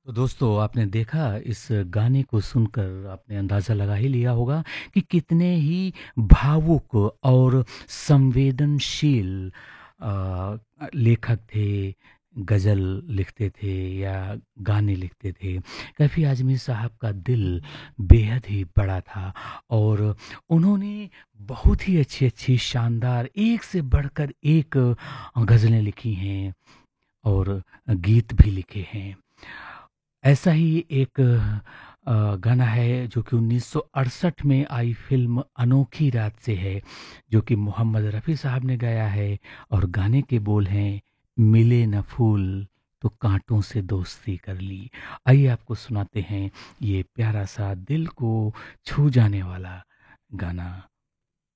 तो दोस्तों आपने देखा इस गाने को सुनकर आपने अंदाज़ा लगा ही लिया होगा कि कितने ही भावुक और संवेदनशील लेखक थे, गज़ल लिखते थे या गाने लिखते थे। कैफ़ी आज़मी साहब का दिल बेहद ही बड़ा था और उन्होंने बहुत ही अच्छी-अच्छी शानदार एक से बढ़कर एक गज़लें लिखी हैं और गीत भी लिखे हैं। ऐसा ही एक गाना है जो कि 1968 में आई फ़िल्म अनोखी रात से है, जो कि मोहम्मद रफ़ी साहब ने गाया है और गाने के बोल हैं, मिले न फूल तो काँटों से दोस्ती कर ली। आइए आपको सुनाते हैं ये प्यारा-सा दिल को छू जाने वाला गाना।